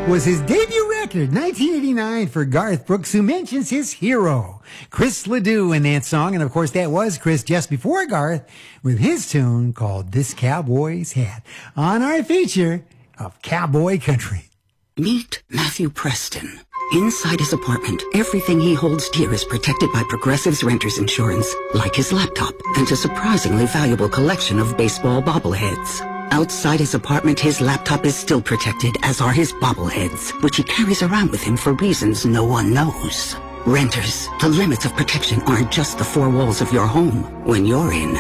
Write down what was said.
was his debut record, 1989, for Garth Brooks, who mentions his hero, Chris Ledoux, in that song. And of course, that was Chris just before Garth with his tune called This Cowboy's Hat on our feature of Cowboy Country. Meet Matthew Preston. Inside his apartment, everything he holds dear is protected by Progressive's renter's insurance, like his laptop and a surprisingly valuable collection of baseball bobbleheads. Outside his apartment, his laptop is still protected, as are his bobbleheads, which he carries around with him for reasons no one knows. Renters, the limits of protection aren't just the four walls of your home when you're in